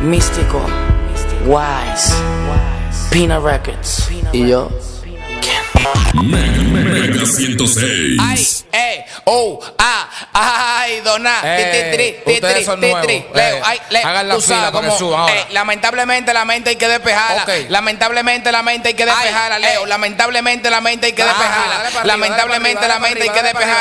Místico, Wise, Peanut Records. Y yo, Mega 106. Ay, ay, dona. Ustedes son nuevos. Hagan la fila para que suban ahora. Lamentablemente la mente hay que despejarla. Ok. Lamentablemente la mente hay que despejarla, Leo. Lamentablemente la mente hay que despejarla. Lamentablemente la mente hay que despejarla.